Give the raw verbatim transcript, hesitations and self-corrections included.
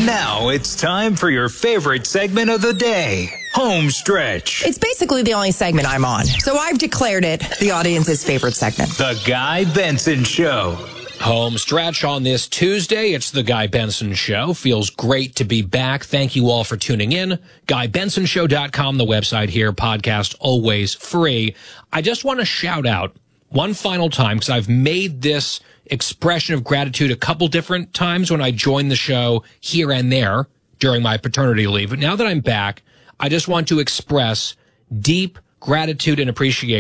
Now it's time for your favorite segment of the day, Home Stretch. It's basically the only segment I'm on, so I've declared it the audience's favorite segment. The Guy Benson Show. Home Stretch on this Tuesday. It's the Guy Benson Show. Feels great to be back. Thank you all for tuning in. Guy Benson Show dot com, the website here. Podcast always free. I just want to shout out one final time, because I've made this expression of gratitude a couple different times when I joined the show here and there during my paternity leave. But now that I'm back, I just want to express deep gratitude and appreciation